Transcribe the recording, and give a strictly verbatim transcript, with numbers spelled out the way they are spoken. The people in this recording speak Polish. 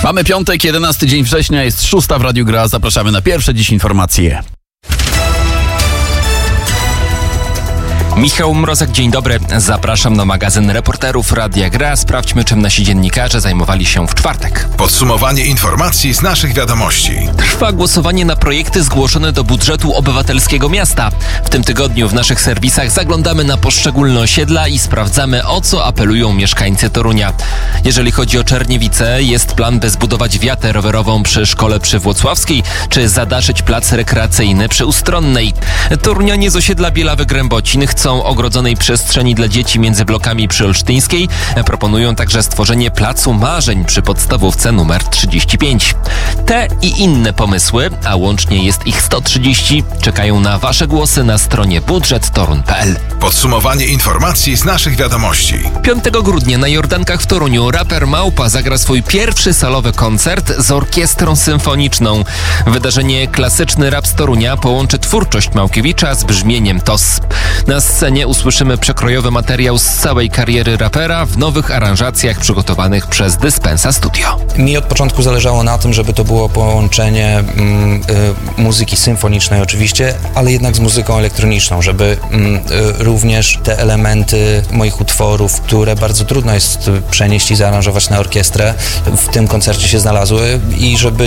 Mamy piątek, jedenasty dzień września, jest szósta w Radiu Gra. Zapraszamy na pierwsze dziś informacje. Michał Mrozek, dzień dobry. Zapraszam na magazyn reporterów Radia Gra. Sprawdźmy, czym nasi dziennikarze zajmowali się w czwartek. Podsumowanie informacji z naszych wiadomości. Trwa głosowanie na projekty zgłoszone do budżetu obywatelskiego miasta. W tym tygodniu w naszych serwisach zaglądamy na poszczególne osiedla i sprawdzamy, o co apelują mieszkańcy Torunia. Jeżeli chodzi o Czerniewice, jest plan, by zbudować wiatę rowerową przy szkole przy Włocławskiej, czy zadaszyć plac rekreacyjny przy Ustronnej. Torunianie z osiedla Bielawy-Grębocin chcą ogrodzonej przestrzeni dla dzieci między blokami przy Olsztyńskiej. Proponują także stworzenie placu marzeń przy podstawówce numer trzydzieści pięć. Te i inne pomysły, a łącznie jest ich sto trzydzieści, czekają na Wasze głosy na stronie budżet torun kropka p l. Podsumowanie informacji z naszych wiadomości. piątego grudnia na Jordankach w Toruniu raper Małpa zagra swój pierwszy solowy koncert z orkiestrą symfoniczną. Wydarzenie Klasyczny Rap z Torunia połączy twórczość Małkiewicza z brzmieniem T O S. Na scenie usłyszymy przekrojowy materiał z całej kariery rapera w nowych aranżacjach przygotowanych przez Dyspensa Studio. Mi od początku zależało na tym, żeby to było połączenie mm, y, muzyki symfonicznej oczywiście, ale jednak z muzyką elektroniczną, żeby mm, y, również te elementy moich utworów, które bardzo trudno jest przenieść i zaaranżować na orkiestrę, w tym koncercie się znalazły i żeby